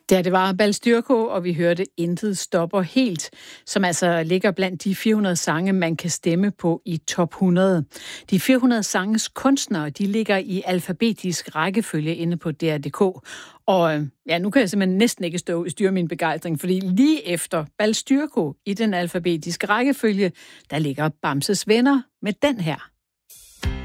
Det var Balstyrko, og vi hørte Intet stopper helt, som altså ligger blandt de 400 sange, man kan stemme på i top 100. De 400 sanges kunstnere, de ligger i alfabetisk rækkefølge inde på DR.dk. Og nu kan jeg simpelthen næsten ikke styre min begejstring, fordi lige efter Balstyrko i den alfabetiske rækkefølge, der ligger Bamses Venner med den her.